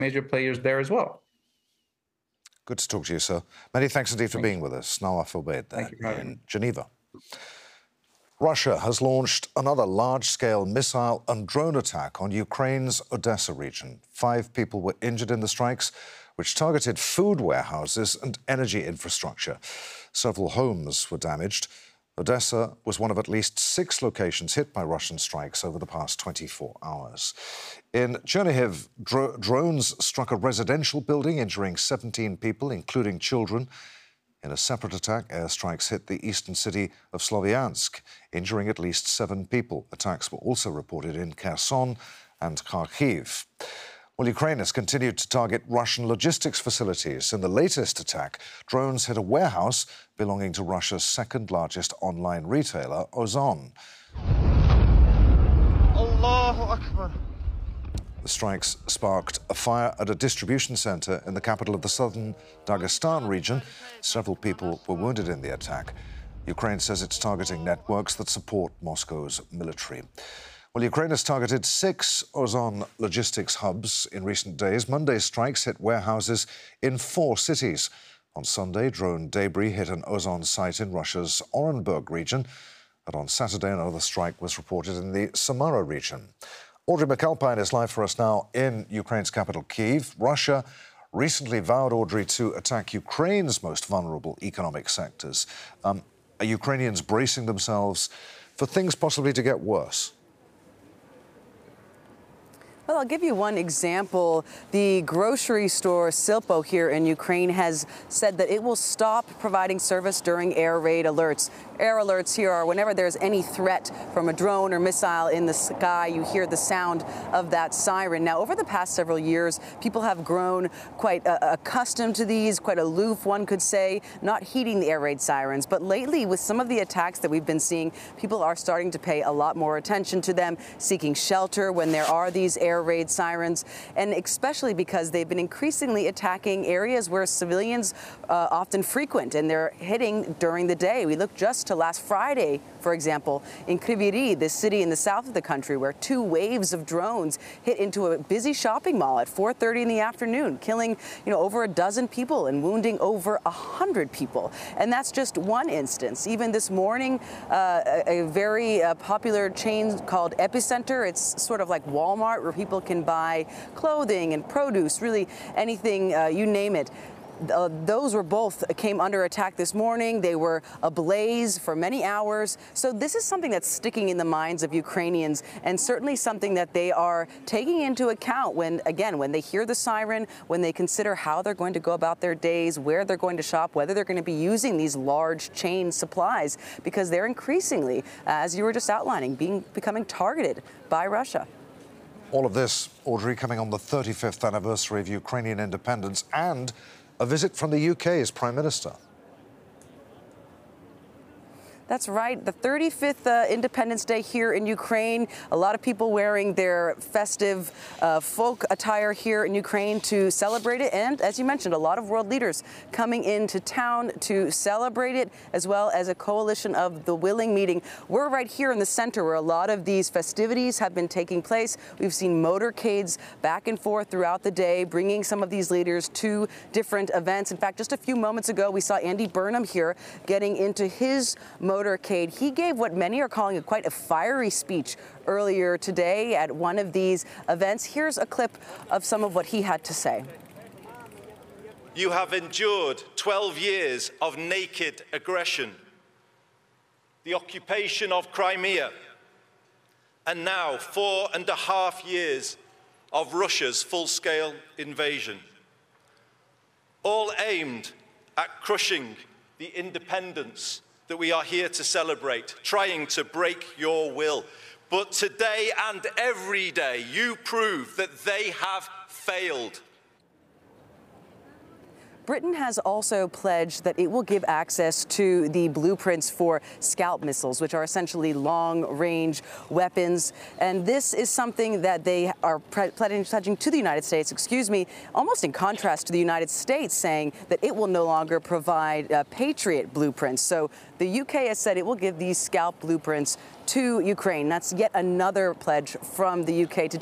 major players there as well. Good to talk to you, sir. Many thanks indeed for being with us. Nawaf Obaid there in Geneva. Russia has launched another large-scale missile and drone attack on Ukraine's Odessa region. 5 people were injured in the strikes, which targeted food warehouses and energy infrastructure. Several homes were damaged. Odessa was one of at least 6 locations hit by Russian strikes over the past 24 hours. In Chernihiv, drones struck a residential building, injuring 17 people, including children. In a separate attack, airstrikes hit the eastern city of Sloviansk, injuring at least 7 people. Attacks were also reported in Kherson and Kharkiv. Well, Ukraine has continued to target Russian logistics facilities. In the latest attack, drones hit a warehouse belonging to Russia's second-largest online retailer, Ozon. Allahu Akbar. The strikes sparked a fire at a distribution centre in the capital of the southern Dagestan region. Several people were wounded in the attack. Ukraine says it's targeting networks that support Moscow's military. Well, Ukraine has targeted 6 Ozon logistics hubs in recent days. Monday's strikes hit warehouses in 4 cities. On Sunday, drone debris hit an Ozon site in Russia's Orenburg region. And on Saturday, another strike was reported in the Samara region. Audrey McAlpine is live for us now in Ukraine's capital, Kyiv. Russia recently vowed, Audrey, to attack Ukraine's most vulnerable economic sectors. Are Ukrainians bracing themselves for things possibly to get worse? Well, I'll give you one example. The grocery store Silpo here in Ukraine has said that it will stop providing service during air raid alerts. Air alerts here are whenever there's any threat from a drone or missile in the sky, you hear the sound of that siren. Now, over the past several years, people have grown quite accustomed to these, quite aloof, one could say, not heeding the air raid sirens. But lately, with some of the attacks that we've been seeing, people are starting to pay a lot more attention to them, seeking shelter when there are these air raid sirens, and especially because they've been increasingly attacking areas where civilians often frequent, and they're hitting during the day. We look just to last Friday, for example, in Kryvyi Rih, this city in the south of the country, where 2 waves of drones hit into a busy shopping mall at 4:30 in the afternoon, killing, over a dozen people and wounding over 100 people. And that's just one instance. Even this morning, a very popular chain called Epicenter, it's sort of like Walmart, where people can buy clothing and produce, really anything, you name it. Those were both came under attack this morning. They were ablaze for many hours. So this is something that's sticking in the minds of Ukrainians, and certainly something that they are taking into account when they hear the siren, when they consider how they're going to go about their days, where they're going to shop, whether they're going to be using these large chain supplies, because they're increasingly, as you were just outlining, becoming targeted by Russia. All of this, Audrey, coming on the 35th anniversary of Ukrainian independence and a visit from the UK's Prime Minister. That's right. The 35th Independence Day here in Ukraine. A lot of people wearing their festive folk attire here in Ukraine to celebrate it. And as you mentioned, a lot of world leaders coming into town to celebrate it, as well as a coalition of the willing meeting. We're right here in the center where a lot of these festivities have been taking place. We've seen motorcades back and forth throughout the day, bringing some of these leaders to different events. In fact, just a few moments ago, we saw Andy Burnham here getting into his motorcade. He gave what many are calling quite a fiery speech earlier today at one of these events. Here's a clip of some of what he had to say. You have endured 12 years of naked aggression, the occupation of Crimea, and now 4.5 years of Russia's full-scale invasion, all aimed at crushing the independence that we are here to celebrate, trying to break your will. But today and every day, you prove that they have failed. Britain has also pledged that it will give access to the blueprints for Scalp missiles, which are essentially long-range weapons. And this is something that they are pledging to the United States, almost in contrast to the United States saying that it will no longer provide Patriot blueprints. So the UK has said it will give these Scalp blueprints to Ukraine. That's yet another pledge from the UK today.